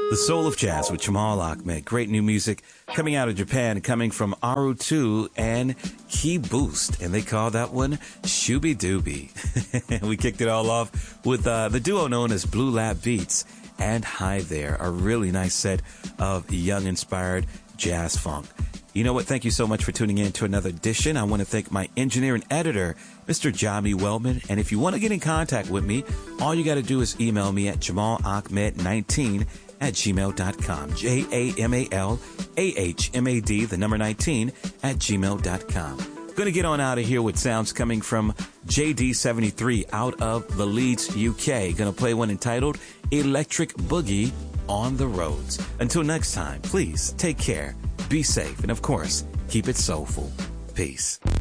The Soul of Jazz with Jamal Ahmed. Great new music coming out of Japan, coming from Aru2 and Key Boost. And they call that one Shooby Dooby. We kicked it all off with the duo known as Blue Lab Beats and Hi There, a really nice set of young inspired jazz funk. You know what? Thank you so much for tuning in to another edition. I want to thank my engineer and editor, Mr. Jami Wellman. And if you want to get in contact with me, all you got to do is email me at jamalahmed19@gmail.com. JamalAhmad, the number 19, @gmail.com. Going to get on out of here with sounds coming from JD73 out of the Leeds, UK. Going to play one entitled Electric Boogie on the Roads. Until next time, please take care, be safe, and of course, keep it soulful. Peace.